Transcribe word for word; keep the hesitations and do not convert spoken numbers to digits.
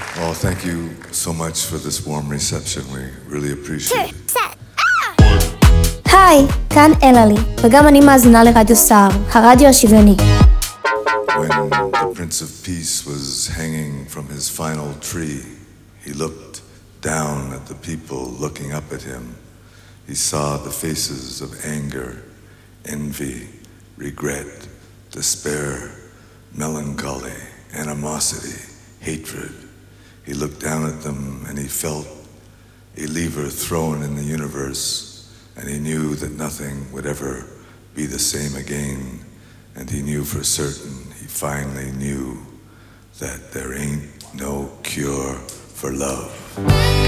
Well, thank you so much for this warm reception. We really appreciate it. היי, כאן אלעלי, וגם אני מאזינה לרדיו סער, הרדיו השוויוני. When the Prince of Peace was hanging from his final tree, he looked down at the people looking up at him. He saw the faces of anger, envy, regret, despair, melancholy, animosity, hatred. He looked down at them and he felt a lever thrown in the universe, and he knew that nothing would ever be the same again, and he knew for certain, he finally knew that there ain't no cure for love.